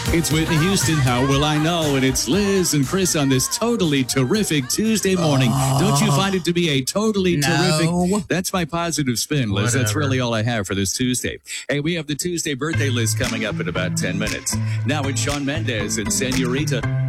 It's Whitney Houston, How Will I Know? And it's Liz and Chris on this totally terrific Tuesday morning. Don't you find it to be a totally terrific? That's my positive spin, Liz. Whatever. That's really all I have for this Tuesday. Hey, we have the Tuesday birthday list coming up in about 10 minutes. Now it's Shawn Mendes and Senorita.